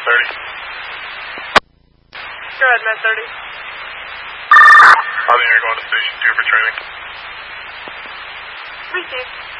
30. Go ahead, Med 30. I think you're going to Station 2 for training. Received.